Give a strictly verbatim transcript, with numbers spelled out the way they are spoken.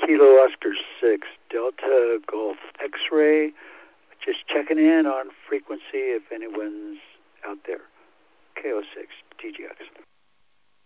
Kilo Oscar six, Delta Golf X-Ray. Just checking in on frequency if anyone's out there. K O six, T G X.